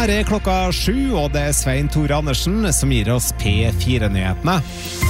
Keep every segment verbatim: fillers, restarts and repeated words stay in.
Her er klokka sju, og det er Svein Tore Andersen som gir oss P fire-nyhetene.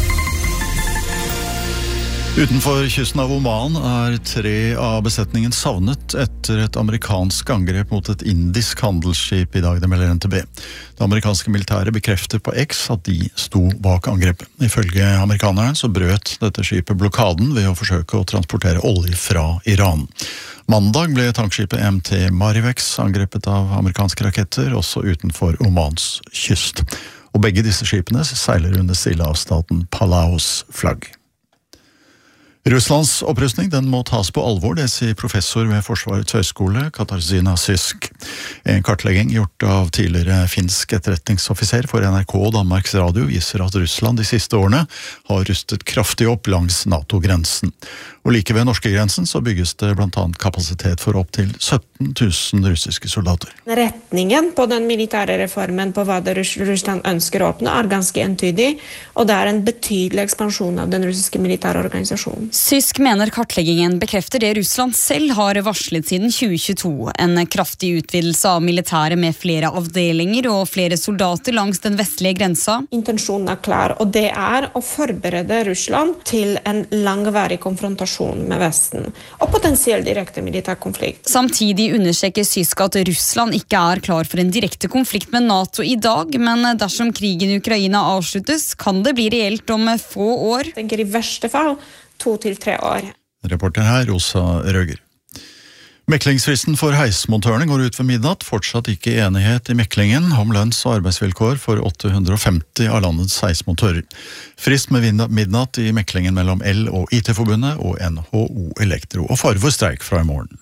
Utenfor kysten av Oman er tre av besetningen savnet etter et amerikansk angrep mot et indisk handelsskip i dag, det melder N T B. Det amerikanske militæret bekrefter på X at de sto bak angrepet. Ifølge amerikanerne så brøt dette skipet blokaden ved å forsøke å transportere olje fra Iran. Mandag ble tankskipet M T Marivex angrepet av amerikanske raketter, også utenfor Omans kyst. Og begge disse skipene seiler under stillehavsstaten Palaus flagg. Russlands opprustning den må tas på alvor, det sier professor ved Forsvarets høyskole, Katarzyna Sysk. En kartlegging gjort av tidligere finsk etterretningsoffiser for N R K og Danmarks Radio viser at Russland de siste årene har rustet kraftig opp langs NATO-grensen. Og like ved norskegrensen så bygges det blant annet kapasitet for opp til sytten tusen russiske soldater. Retningen på den militære reformen på hva det Russland ønsker å åpne er ganske entydig, og det er en betydelig ekspansjon av den russiske militære organisasjonen. Sysk mener kartleggingen bekrefter det Russland selv har varslet siden tjue tjueto. En kraftig utvidelse av militæret med flere avdelinger og flere soldater langs den vestlige grensa. Intensjonen er klar, og det er å forberede Russland til en langvarig konfrontasjon med Vesten, og potensielt direkte militær konflikt. Samtidig understreker Sysk at Russland ikke er klar for en direkte konflikt med NATO i dag, men dersom krigen i Ukraina avsluttes, kan det bli reelt om få år. Jeg tenker i verste fall to til tre år. Reporter her, Rosa Røger. Meklingsfristen for heismontørene går ut ved midnatt, fortsatt ikke enighet i meklingen om lønns- og arbeidsvilkår for åtte hundre og femti av landets heismontører. Frist med midnatt i meklingen mellom El- og I T-forbundet og N H O Elektro, og fare for streik fra i morgen.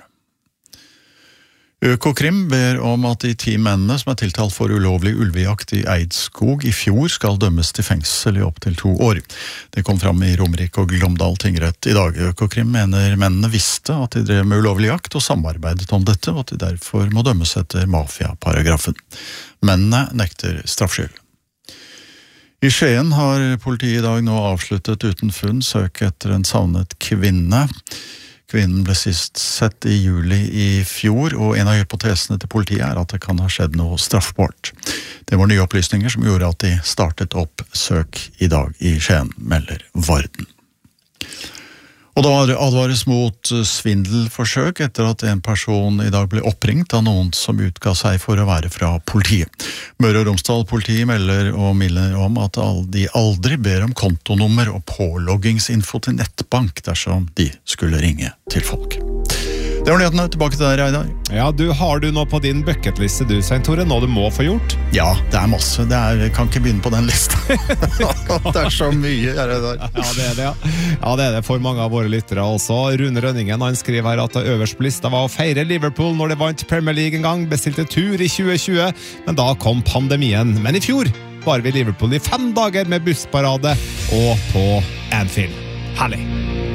Økokrim ber om at de ti mennene som er tiltalt for ulovlig ulvejakt i Eidskog i fjor skal dømmes til fengsel i opp til to år. Det kom fram i Romerike og Glåmdal tingrett i dag. Økokrim mener mennene visste at de drev med ulovlig jakt og samarbeidet om dette, og at de derfor må dømmes etter mafiaparagrafen. Mennene nekter straffskyld. I Skien har politiet i dag nå avsluttet uten funn søk etter en savnet kvinne. Kvinnen ble sist sett i juli i fjor, og en av hypotesene til politiet er at det kan ha skjedd noe straffbart. Det var nye opplysninger som gjorde at de startet opp søk i dag i Skien, melder Varden. Og da advares mot svindelforsøk etter at en person i dag ble oppringt av noen som utga seg for å være fra politiet. Møre og Romsdal politi melder og milder om at de aldri ber om kontonummer og påloggingsinfo til nettbank dersom de skulle ringe til folk. Det var nyhetene. Tilbake til deg, Reidar. Ja, du har du noe på din bucketliste, du, Svein Tore, noe du må få gjort? Ja, det er masse. Det er, jeg kan ikke begynne på den lista. Det er så mye, Reidar. Ja, det er det, ja. Ja, det er det for mange av våre lyttere også. Rune Rønningen, han skriver her at det øverst på lista var å feire Liverpool når det vant Premier League en gang, bestilte tur i tjue tjue, men da kom pandemien. Men i fjor var vi i Liverpool i fem dager med bussparade og på Anfield. Herlig!